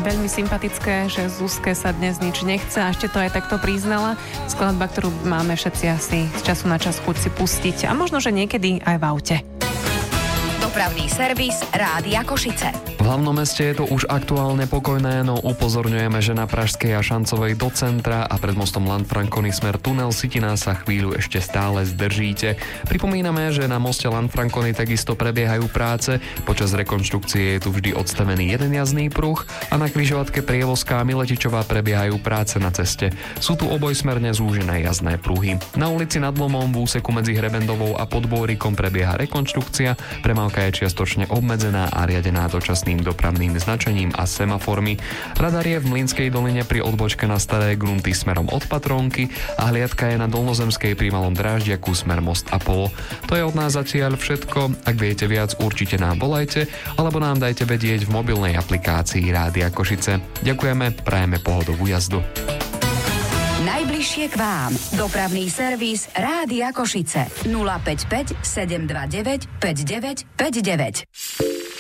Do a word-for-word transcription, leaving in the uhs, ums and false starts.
veľmi sympatické, že Zuzke sa dnes nič nechce a ešte to aj takto priznala. Skladba, ktorú máme všetci asi z času na čas chuť si pustiť a možno, že niekedy aj v aute. Dopravný servis Rádia Košice. V hlavnom meste je to už aktuálne pokojné, no upozorňujeme, že na Pražskej a Šancovej do centra a pred mostom Lanfranconi smer tunel Sitina sa chvíľu ešte stále zdržíte. Pripomíname, že na moste Lanfranconi takisto prebiehajú práce, počas rekonštrukcie je tu vždy odstavený jeden jazdný pruh a na križovatke Prievozká a Miletičová prebiehajú práce na ceste. Sú tu obojsmerne zúžené jazdné pruhy. Na ulici Nad Lomom v úseku medzi Hrebendovou a Podbórikom prebieha rekonštrukcia, premávka je čiastočne obmedzená a riadená dočasným dopravným značením a semaformy. Radar je v Mlynskej doline pri odbočke na Staré Grunty smerom od Patrónky a hliadka je na Dolnozemskej pri Malom Dráždiaku smer Most Apollo. To je od nás zatiaľ všetko. Ak viete viac, určite nám volajte alebo nám dajte vedieť v mobilnej aplikácii Rádia Košice. Ďakujeme, prajeme pohodovú jazdu. Najbližšie k vám. Dopravný servis Rádia Košice. nula päť päť sedem dva deväť päť deväť päť deväť.